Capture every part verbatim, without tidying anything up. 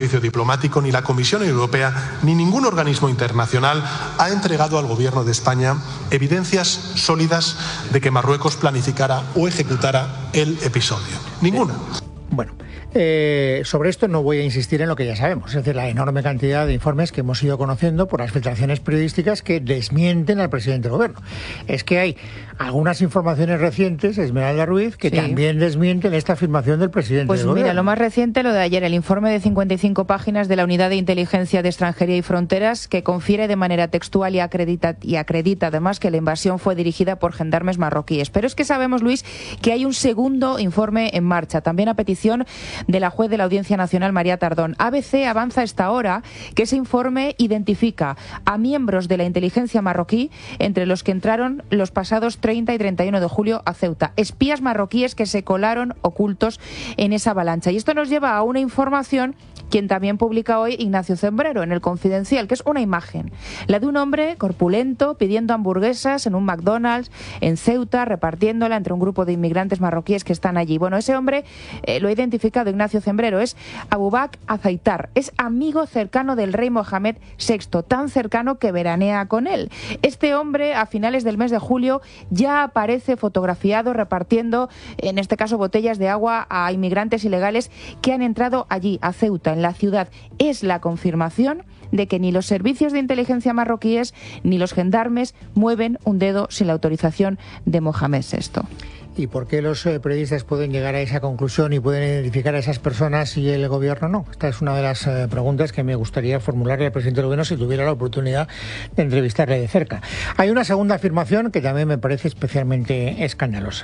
servicio diplomático, ni la Comisión Europea, ni ningún organismo internacional ha entregado al Gobierno de España evidencias sólidas de que Marruecos planificara o ejecutara el episodio. Ninguna. Bueno, eh, sobre esto no voy a insistir en lo que ya sabemos, es decir, la enorme cantidad de informes que hemos ido conociendo por las filtraciones periodísticas que desmienten al presidente del Gobierno. Es que hay algunas informaciones recientes, Esmeralda Ruiz, que sí. también desmienten esta afirmación del presidente pues del mira, Gobierno. Pues mira, lo más reciente, lo de ayer, el informe de cincuenta y cinco páginas de la Unidad de Inteligencia de Extranjería y Fronteras, que confiere de manera textual y acredita, y acredita además que la invasión fue dirigida por gendarmes marroquíes. Pero es que sabemos, Luis, que hay un segundo informe en marcha, también a petición de la juez de la Audiencia Nacional, María Tardón. A B C avanza esta hora que ese informe identifica a miembros de la inteligencia marroquí entre los que entraron los pasados treinta y treinta y uno de julio a Ceuta. Espías marroquíes que se colaron ocultos en esa avalancha. Y esto nos lleva a una información quien también publica hoy Ignacio Zembrero en El Confidencial, que es una imagen, la de un hombre corpulento pidiendo hamburguesas en un McDonald's en Ceuta, repartiéndola entre un grupo de inmigrantes marroquíes que están allí. Bueno, ese hombre eh, lo ha identificado Ignacio Zembrero, es Aboubak Azaitar, es amigo cercano del rey Mohamed sexto, tan cercano que veranea con él. Este hombre, a finales del mes de julio, ya aparece fotografiado repartiendo, en este caso, botellas de agua a inmigrantes ilegales que han entrado allí, a Ceuta, en la ciudad. Es la confirmación de que ni los servicios de inteligencia marroquíes ni los gendarmes mueven un dedo sin la autorización de Mohamed sexto. ¿Y por qué los eh, periodistas pueden llegar a esa conclusión y pueden identificar a esas personas y el Gobierno no? Esta es una de las eh, preguntas que me gustaría formularle al presidente del Gobierno si tuviera la oportunidad de entrevistarle de cerca. Hay una segunda afirmación que también me parece especialmente escandalosa.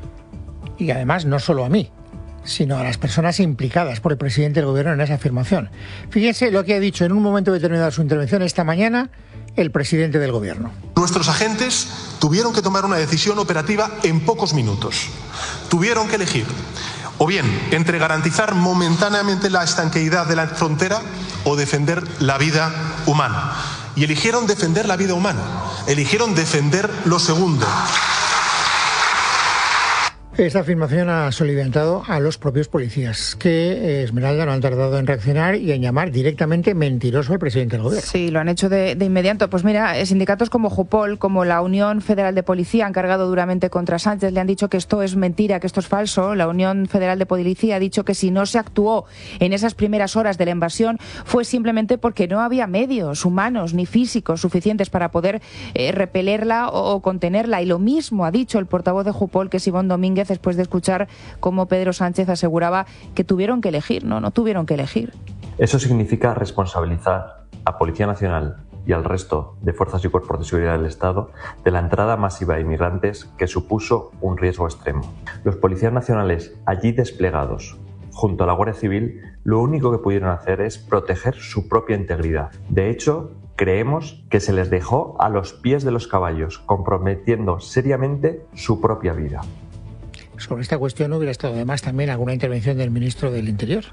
Y además no solo a mí, sino a las personas implicadas por el presidente del Gobierno en esa afirmación. Fíjense lo que ha dicho en un momento determinado de su intervención esta mañana el presidente del Gobierno. Nuestros agentes tuvieron que tomar una decisión operativa en pocos minutos. Tuvieron que elegir o bien entre garantizar momentáneamente la estanqueidad de la frontera o defender la vida humana. Y eligieron defender la vida humana. Eligieron defender lo segundo. Esta afirmación ha soliviantado a los propios policías, que eh, Esmeralda no han tardado en reaccionar y en llamar directamente mentiroso al presidente del Gobierno. Sí, lo han hecho de, de inmediato. Pues mira, sindicatos como Jupol, como la Unión Federal de Policía, han cargado duramente contra Sánchez, le han dicho que esto es mentira, que esto es falso. La Unión Federal de Policía ha dicho que si no se actuó en esas primeras horas de la invasión fue simplemente porque no había medios humanos ni físicos suficientes para poder eh, repelerla o, o contenerla. Y lo mismo ha dicho el portavoz de Jupol, que es Ivonne Domínguez, después de escuchar cómo Pedro Sánchez aseguraba que tuvieron que elegir. No, no tuvieron que elegir. Eso significa responsabilizar a Policía Nacional y al resto de fuerzas y cuerpos de seguridad del Estado de la entrada masiva de inmigrantes que supuso un riesgo extremo. Los policías nacionales allí desplegados, junto a la Guardia Civil, lo único que pudieron hacer es proteger su propia integridad. De hecho, creemos que se les dejó a los pies de los caballos, comprometiendo seriamente su propia vida. Sobre esta cuestión hubiera estado además también alguna intervención del ministro del Interior.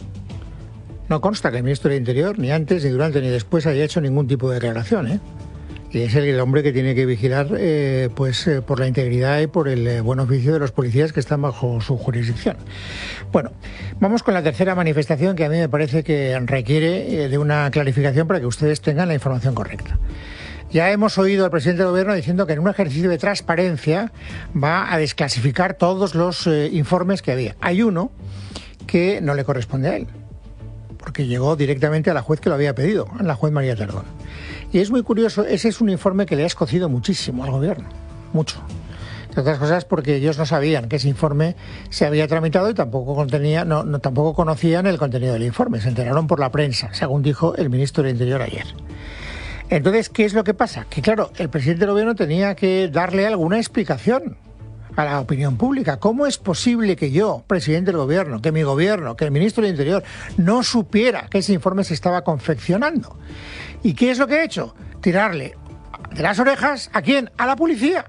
No consta que el ministro del Interior, ni antes, ni durante, ni después, haya hecho ningún tipo de declaración, ¿eh? Y es el hombre que tiene que vigilar eh, pues, eh, por la integridad y por el eh, buen oficio de los policías que están bajo su jurisdicción. Bueno, vamos con la tercera manifestación, que a mí me parece que requiere eh, de una clarificación para que ustedes tengan la información correcta. Ya hemos oído al presidente del Gobierno diciendo que en un ejercicio de transparencia va a desclasificar todos los eh, informes que había. Hay uno que no le corresponde a él, porque llegó directamente a la juez que lo había pedido, a la juez María Tardón. Y es muy curioso, ese es un informe que le ha escocido muchísimo al Gobierno, mucho. Entre otras cosas porque ellos no sabían que ese informe se había tramitado y tampoco contenía, no, no, tampoco conocían el contenido del informe. Se enteraron por la prensa, según dijo el ministro del Interior ayer. Entonces, ¿qué es lo que pasa? Que claro, el presidente del Gobierno tenía que darle alguna explicación a la opinión pública. ¿Cómo es posible que yo, presidente del Gobierno, que mi Gobierno, que el ministro del Interior no supiera que ese informe se estaba confeccionando? ¿Y qué es lo que ha hecho? Tirarle de las orejas, ¿a quién? A la policía.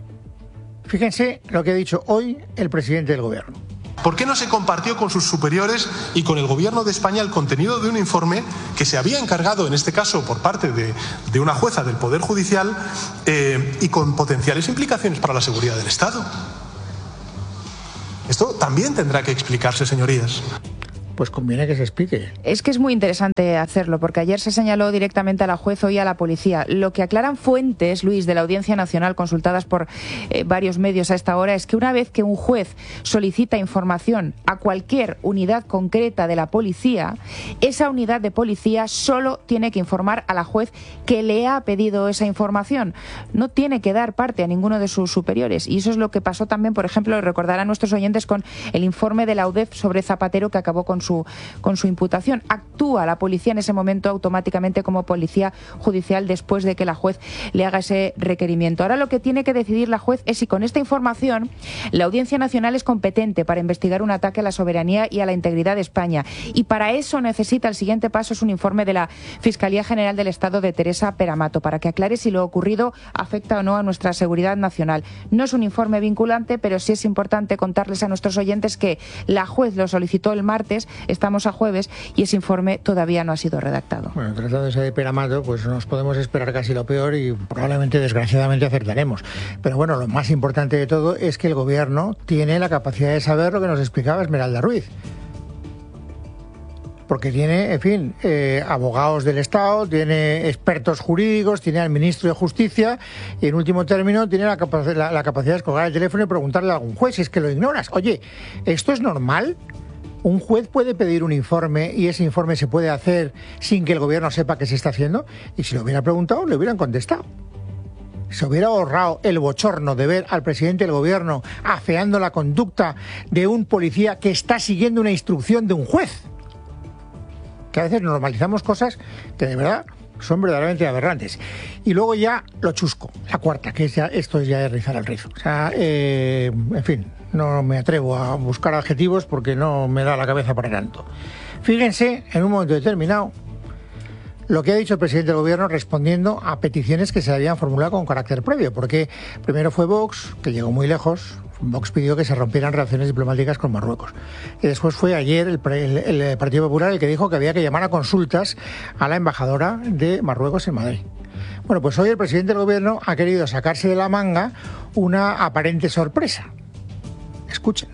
Fíjense lo que ha dicho hoy el presidente del Gobierno. ¿Por qué no se compartió con sus superiores y con el Gobierno de España el contenido de un informe que se había encargado, en este caso por parte de, de una jueza del Poder Judicial eh, y con potenciales implicaciones para la seguridad del Estado? Esto también tendrá que explicarse, señorías. pues conviene que se explique. Es que es muy interesante hacerlo, porque ayer se señaló directamente a la juez, hoy a la policía. Lo que aclaran fuentes, Luis, de la Audiencia Nacional, consultadas por eh, varios medios a esta hora, es que una vez que un juez solicita información a cualquier unidad concreta de la policía, esa unidad de policía solo tiene que informar a la juez que le ha pedido esa información. No tiene que dar parte a ninguno de sus superiores. Y eso es lo que pasó también, por ejemplo, recordarán nuestros oyentes, con el informe de la U D E F sobre Zapatero, que acabó con su, con su imputación. Actúa la policía en ese momento automáticamente como policía judicial después de que la juez le haga ese requerimiento. Ahora lo que tiene que decidir la juez es si con esta información la Audiencia Nacional es competente para investigar un ataque a la soberanía y a la integridad de España. Y para eso necesita, el siguiente paso es un informe de la Fiscalía General del Estado de Teresa Peramato, para que aclare si lo ocurrido afecta o no a nuestra seguridad nacional. No es un informe vinculante, pero sí es importante contarles a nuestros oyentes que la juez lo solicitó el martes, estamos a jueves, y ese informe todavía no ha sido redactado. Bueno, tratándose de Peramato, pues nos podemos esperar casi lo peor y probablemente, desgraciadamente, acertaremos. Pero bueno, lo más importante de todo es que el gobierno tiene la capacidad de saber lo que nos explicaba Esmeralda Ruiz. Porque tiene, en fin, eh, abogados del Estado, tiene expertos jurídicos, tiene al ministro de Justicia y, en último término, tiene la, capac- la, la capacidad de descolgar el teléfono y preguntarle a algún juez si es que lo ignoras. Oye, ¿esto es normal? ¿Un juez puede pedir un informe y ese informe se puede hacer sin que el gobierno sepa qué se está haciendo? Y si lo hubiera preguntado, le hubieran contestado. Se hubiera ahorrado el bochorno de ver al presidente del gobierno afeando la conducta de un policía que está siguiendo una instrucción de un juez. Que a veces normalizamos cosas que de verdad son verdaderamente aberrantes. Y luego ya lo chusco, la cuarta, que es ya, esto es ya rizar el rizo. O sea, eh, en fin, no me atrevo a buscar adjetivos porque no me da la cabeza para tanto. Fíjense, en un momento determinado, lo que ha dicho el presidente del gobierno respondiendo a peticiones que se le habían formulado con carácter previo, porque primero fue Vox, que llegó muy lejos. Vox pidió que se rompieran relaciones diplomáticas con Marruecos. Y después fue ayer el, el, el Partido Popular el que dijo que había que llamar a consultas a la embajadora de Marruecos en Madrid. Bueno, pues hoy el presidente del gobierno ha querido sacarse de la manga una aparente sorpresa. Escuchen.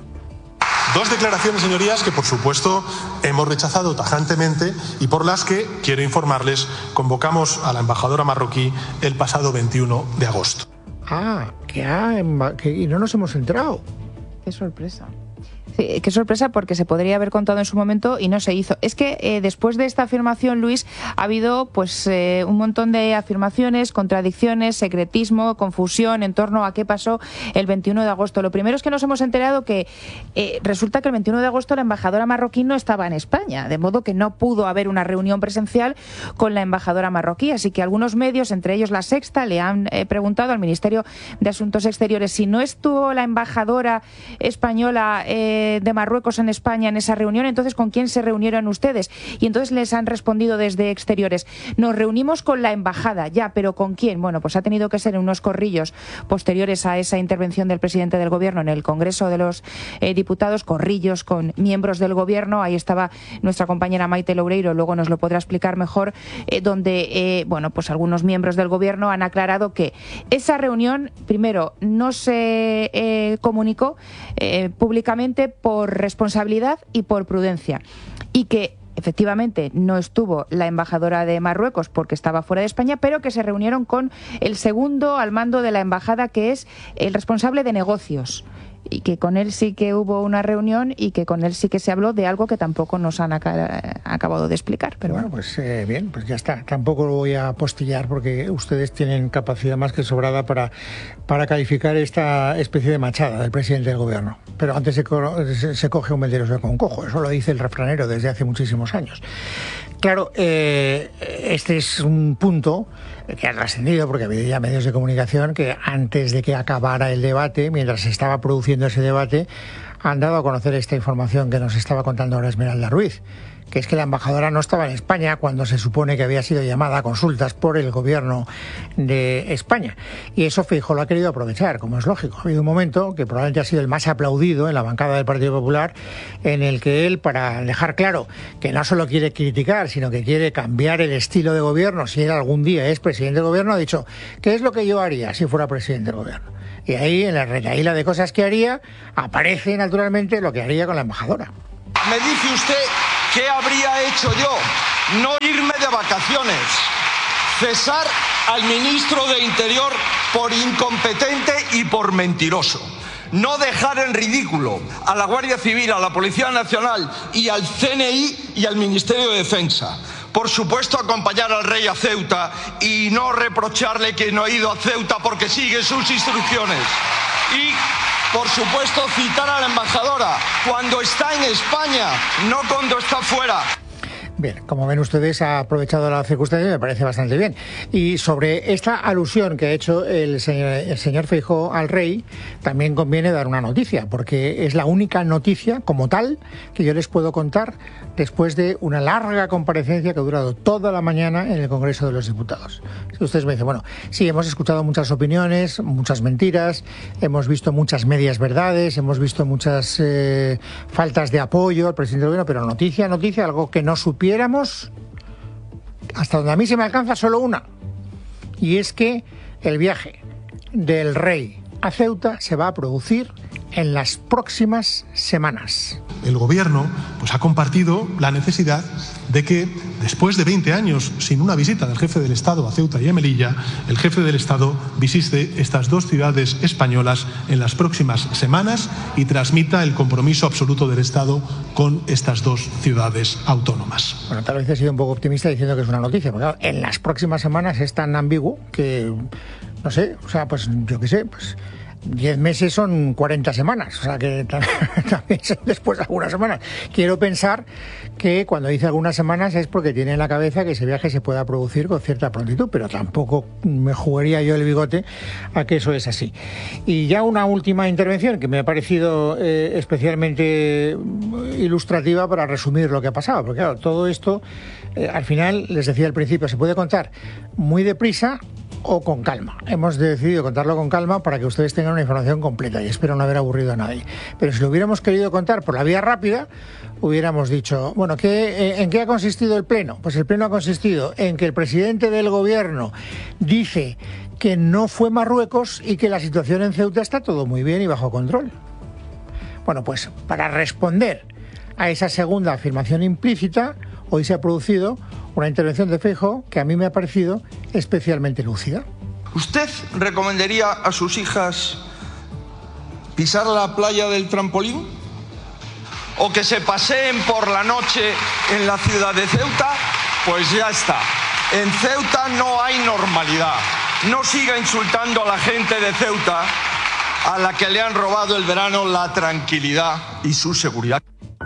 Dos declaraciones, señorías, que por supuesto hemos rechazado tajantemente y por las que, quiero informarles, convocamos a la embajadora marroquí el pasado veintiuno de agosto. Ah, que, ha, que y no nos hemos enterado. Qué sorpresa. Sí, qué sorpresa, porque se podría haber contado en su momento y no se hizo. Es que eh, después de esta afirmación, Luis, ha habido pues eh, un montón de afirmaciones, contradicciones, secretismo, confusión en torno a qué pasó el veintiuno de agosto. Lo primero es que nos hemos enterado que eh, resulta que el veintiuno de agosto la embajadora marroquí no estaba en España, de modo que no pudo haber una reunión presencial con la embajadora marroquí. Así que algunos medios, entre ellos La Sexta, le han eh, preguntado al Ministerio de Asuntos Exteriores si no estuvo la embajadora española eh, de Marruecos en España en esa reunión, entonces ¿con quién se reunieron ustedes? Y entonces les han respondido desde Exteriores: nos reunimos con la embajada, ya, pero ¿con quién? Bueno, pues ha tenido que ser en unos corrillos posteriores a esa intervención del presidente del gobierno en el Congreso de los eh, Diputados, corrillos con miembros del gobierno. Ahí estaba nuestra compañera Maite Loureiro, luego nos lo podrá explicar mejor, eh, donde, eh, bueno, pues algunos miembros del gobierno han aclarado que esa reunión, primero, no se eh, comunicó eh, públicamente por responsabilidad y por prudencia, y que efectivamente no estuvo la embajadora de Marruecos porque estaba fuera de España, pero que se reunieron con el segundo al mando de la embajada, que es el responsable de negocios, y que con él sí que hubo una reunión y que con él sí que se habló de algo que tampoco nos han aca- acabado de explicar. Pero bueno, bueno. pues eh, bien, pues ya está. Tampoco lo voy a apostillar porque ustedes tienen capacidad más que sobrada para, para calificar esta especie de machada del presidente del gobierno. Pero antes se, co- se, se coge un mentiroso con cojo, eso lo dice el refranero desde hace muchísimos años. Claro, eh, este es un punto que ha trascendido porque había ya medios de comunicación que antes de que acabara el debate, mientras se estaba produciendo ese debate, han dado a conocer esta información que nos estaba contando ahora Esmeralda Ruiz, que es que la embajadora no estaba en España cuando se supone que había sido llamada a consultas por el gobierno de España. Y eso Feijóo lo ha querido aprovechar, como es lógico. Ha habido un momento que probablemente ha sido el más aplaudido en la bancada del Partido Popular, en el que él, para dejar claro que no solo quiere criticar, sino que quiere cambiar el estilo de gobierno, si él algún día es presidente del gobierno, ha dicho: ¿qué es lo que yo haría si fuera presidente del gobierno? Y ahí, en la retaíla de cosas que haría, aparece naturalmente lo que haría con la embajadora. Me dice usted ¿Qué habría hecho yo? No irme de vacaciones, cesar al ministro de Interior por incompetente y por mentiroso, no dejar en ridículo a la Guardia Civil, a la Policía Nacional y al C N I y al Ministerio de Defensa. Por supuesto, acompañar al rey a Ceuta y no reprocharle que no ha ido a Ceuta porque sigue sus instrucciones. Y, por supuesto, citar a la embajadora cuando está en España, no cuando está fuera. Bien, como ven ustedes, ha aprovechado la circunstancia y me parece bastante bien. Y sobre esta alusión que ha hecho el señor, el señor Feijóo al rey, también conviene dar una noticia, porque es la única noticia como tal que yo les puedo contar después de una larga comparecencia que ha durado toda la mañana en el Congreso de los Diputados. Si ustedes me dicen, bueno, sí, hemos escuchado muchas opiniones, muchas mentiras, hemos visto muchas medias verdades, hemos visto muchas eh, faltas de apoyo al presidente del gobierno, pero noticia, noticia, algo que no supiera Éramos, hasta donde a mí se me alcanza, solo una, y es que el viaje del rey a Ceuta se va a producir en las próximas semanas. El gobierno pues, ha compartido la necesidad de que, después de veinte años sin una visita del jefe del Estado a Ceuta y a Melilla, el jefe del Estado visite estas dos ciudades españolas en las próximas semanas y transmita el compromiso absoluto del Estado con estas dos ciudades autónomas. Bueno, tal vez he sido un poco optimista diciendo que es una noticia, porque claro, en las próximas semanas es tan ambiguo que, no sé, o sea, pues yo qué sé, pues diez meses son cuarenta semanas, o sea que también después de algunas semanas. Quiero pensar que cuando dice algunas semanas es porque tiene en la cabeza que ese viaje se pueda producir con cierta prontitud, pero tampoco me jugaría yo el bigote a que eso es así. Y ya una última intervención que me ha parecido eh, especialmente ilustrativa para resumir lo que ha pasado, porque claro, todo esto eh, al final, les decía al principio, se puede contar muy deprisa o con calma. Hemos decidido contarlo con calma para que ustedes tengan una información completa y espero no haber aburrido a nadie. Pero si lo hubiéramos querido contar por la vía rápida, hubiéramos dicho, bueno, ¿qué, ¿en qué ha consistido el pleno? Pues el pleno ha consistido en que el presidente del gobierno dice que no fue Marruecos y que la situación en Ceuta está todo muy bien y bajo control. Bueno, pues para responder a esa segunda afirmación implícita, hoy se ha producido una intervención de Feijóo que a mí me ha parecido especialmente lúcida. ¿Usted recomendaría a sus hijas pisar la playa del trampolín? ¿O que se paseen por la noche en la ciudad de Ceuta? Pues ya está. En Ceuta no hay normalidad. No siga insultando a la gente de Ceuta, a la que le han robado el verano la tranquilidad y su seguridad.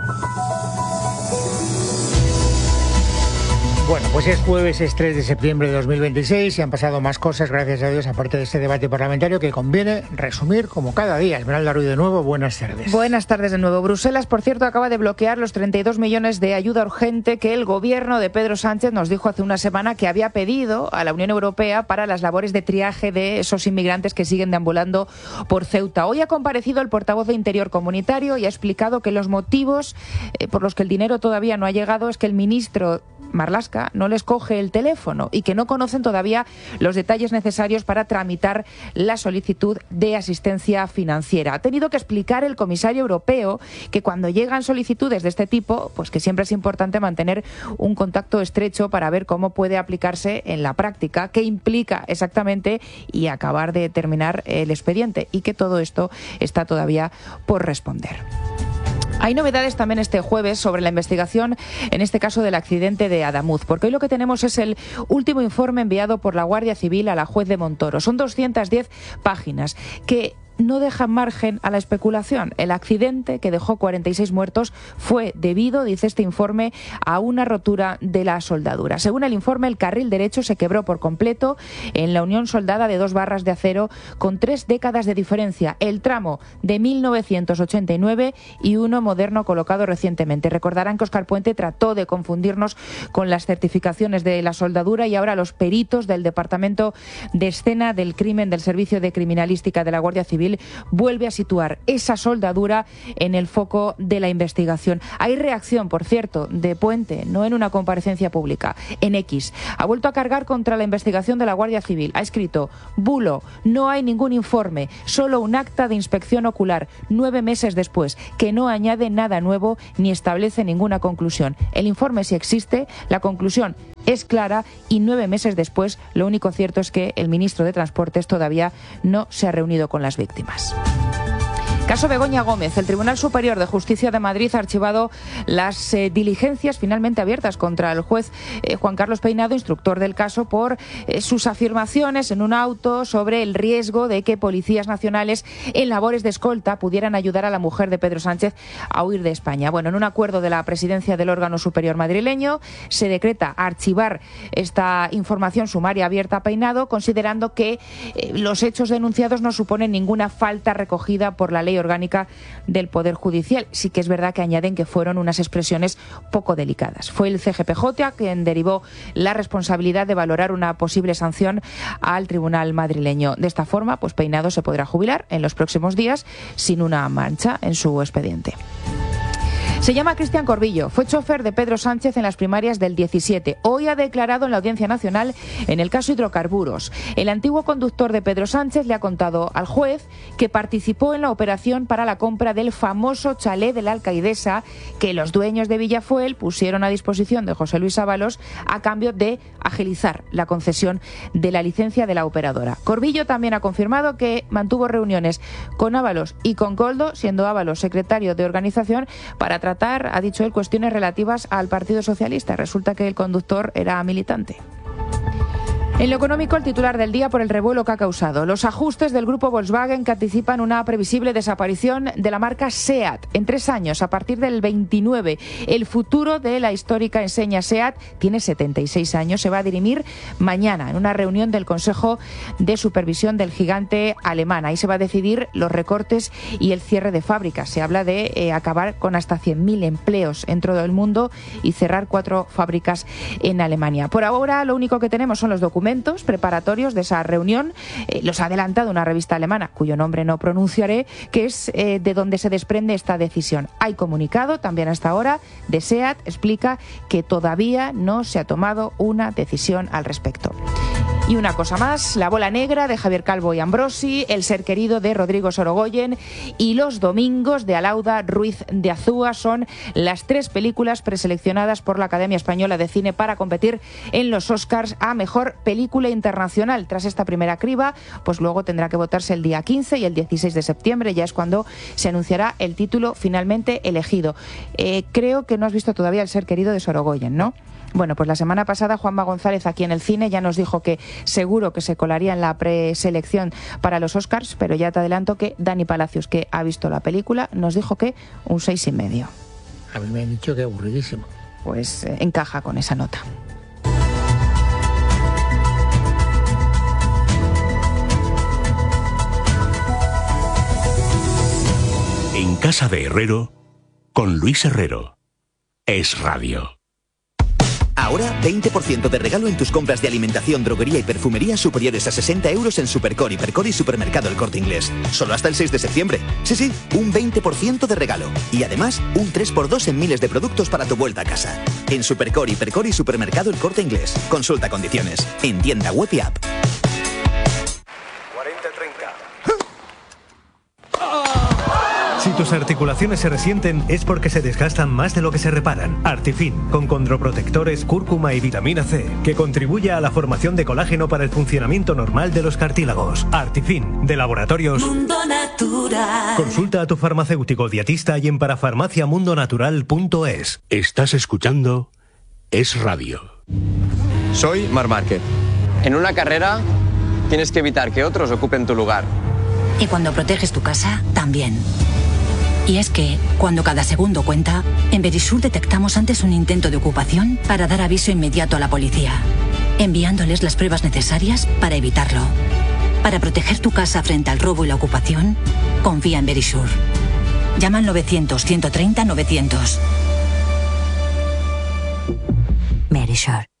Bueno, pues es jueves, es tres de septiembre de dos mil veintiséis y han pasado más cosas, gracias a Dios, aparte de este debate parlamentario que conviene resumir como cada día. Esmeralda Ruiz de nuevo, buenas tardes. Buenas tardes de nuevo. Bruselas, por cierto, acaba de bloquear los treinta y dos millones de ayuda urgente que el gobierno de Pedro Sánchez nos dijo hace una semana que había pedido a la Unión Europea para las labores de triaje de esos inmigrantes que siguen deambulando por Ceuta. Hoy ha comparecido el portavoz de Interior Comunitario y ha explicado que los motivos eh, por los que el dinero todavía no ha llegado es que el ministro Marlaska no les coge el teléfono y que no conocen todavía los detalles necesarios para tramitar la solicitud de asistencia financiera. Ha tenido que explicar el comisario europeo que cuando llegan solicitudes de este tipo, pues que siempre es importante mantener un contacto estrecho para ver cómo puede aplicarse en la práctica, qué implica exactamente y acabar de terminar el expediente, y que todo esto está todavía por responder. Hay novedades también este jueves sobre la investigación, en este caso del accidente de Adamuz, porque hoy lo que tenemos es el último informe enviado por la Guardia Civil a la juez de Montoro. Son doscientas diez páginas que no dejan margen a la especulación. El accidente, que dejó cuarenta y seis muertos, fue debido, dice este informe, a una rotura de la soldadura. Según el informe, el carril derecho se quebró por completo en la unión soldada de dos barras de acero con tres décadas de diferencia, el tramo de mil novecientos ochenta y nueve y uno moderno colocado recientemente. Recordarán que Óscar Puente trató de confundirnos con las certificaciones de la soldadura y ahora los peritos del Departamento de Escena del Crimen del Servicio de Criminalística de la Guardia Civil Civil vuelve a situar esa soldadura en el foco de la investigación. Hay reacción, por cierto, de Puente, no en una comparecencia pública, en X. Ha vuelto a cargar contra la investigación de la Guardia Civil. Ha escrito: bulo, no hay ningún informe, solo un acta de inspección ocular, nueve meses después, que no añade nada nuevo ni establece ninguna conclusión. El informe sí existe, la conclusión es clara y nueve meses después lo único cierto es que el ministro de Transportes todavía no se ha reunido con las víctimas. Caso Begoña Gómez. El Tribunal Superior de Justicia de Madrid ha archivado las eh, diligencias finalmente abiertas contra el juez eh, Juan Carlos Peinado, instructor del caso, por eh, sus afirmaciones en un auto sobre el riesgo de que policías nacionales en labores de escolta pudieran ayudar a la mujer de Pedro Sánchez a huir de España. Bueno, en un acuerdo de la presidencia del órgano superior madrileño se decreta archivar esta información sumaria abierta a Peinado, considerando que eh, los hechos denunciados no suponen ninguna falta recogida por la ley orgánica del Poder Judicial. Sí que es verdad que añaden que fueron unas expresiones poco delicadas. Fue el C G P J quien derivó la responsabilidad de valorar una posible sanción al tribunal madrileño. De esta forma, pues Peinado se podrá jubilar en los próximos días sin una mancha en su expediente. Se llama Cristian Corbillo, fue chofer de Pedro Sánchez en las primarias del diecisiete. Hoy ha declarado en la Audiencia Nacional en el caso Hidrocarburos. El antiguo conductor de Pedro Sánchez le ha contado al juez que participó en la operación para la compra del famoso chalet de la Alcaidesa que los dueños de Villafuel pusieron a disposición de José Luis Ábalos a cambio de agilizar la concesión de la licencia de la operadora. Corbillo también ha confirmado que mantuvo reuniones con Ábalos y con Koldo, siendo Ábalos secretario de organización, para tratar, ha dicho él, cuestiones relativas al Partido Socialista. Resulta que el conductor era militante. En lo económico, el titular del día por el revuelo que ha causado. Los ajustes del grupo Volkswagen que anticipan una previsible desaparición de la marca SEAT en tres años, a partir del veintinueve. El futuro de la histórica enseña SEAT tiene setenta y seis años. Se va a dirimir mañana en una reunión del Consejo de Supervisión del gigante alemán. Ahí se va a decidir los recortes y el cierre de fábricas. Se habla de eh, acabar con hasta cien mil empleos en todo el mundo y cerrar cuatro fábricas en Alemania. Por ahora, lo único que tenemos son los documentos preparatorios de esa reunión. Eh, los ha adelantado una revista alemana, cuyo nombre no pronunciaré, que es eh, de donde se desprende esta decisión. Hay comunicado, también hasta ahora, de SEAT, explica que todavía no se ha tomado una decisión al respecto. Y una cosa más, La bola negra de Javier Calvo y Ambrosi, El ser querido de Rodrigo Sorogoyen y Los domingos de Alauda Ruiz de Azúa son las tres películas preseleccionadas por la Academia Española de Cine para competir en los Oscars a Mejor Película Internacional. Tras esta primera criba, pues luego tendrá que votarse el día quince y el dieciséis de septiembre, ya es cuando se anunciará el título finalmente elegido. Eh, creo que no has visto todavía El ser querido de Sorogoyen, ¿no? Bueno, pues la semana pasada Juanma González aquí en el cine ya nos dijo que seguro que se colaría en la preselección para los Oscars, pero ya te adelanto que Dani Palacios, que ha visto la película, nos dijo que un seis y medio. A mí me han dicho que aburridísimo. Pues eh, encaja con esa nota. En casa de Herrero, con Luis Herrero. Es Radio. Ahora, veinte por ciento de regalo en tus compras de alimentación, droguería y perfumería superiores a sesenta euros en Supercor, Hipercor y Supermercado El Corte Inglés. Solo hasta el seis de septiembre. Sí, sí, un veinte por ciento de regalo. Y además, un tres por dos en miles de productos para tu vuelta a casa. En Supercor, Hipercor y Supermercado El Corte Inglés. Consulta condiciones. En tienda web y app. cuarenta treinta. Si tus articulaciones se resienten es porque se desgastan más de lo que se reparan. Artifin, con condroprotectores, cúrcuma y vitamina C, que contribuye a la formación de colágeno para el funcionamiento normal de los cartílagos. Artifin, de Laboratorios Mundo Natural. Consulta a tu farmacéutico dietista y en parafarmaciamundonatural punto es. Estás escuchando Es Radio. Soy Marc Márquez. En una carrera tienes que evitar que otros ocupen tu lugar. Y cuando proteges tu casa, también. Y es que, cuando cada segundo cuenta, en Verisur detectamos antes un intento de ocupación para dar aviso inmediato a la policía, enviándoles las pruebas necesarias para evitarlo. Para proteger tu casa frente al robo y la ocupación, confía en Verisur. Llama al novecientos, ciento treinta, novecientos. Verisur.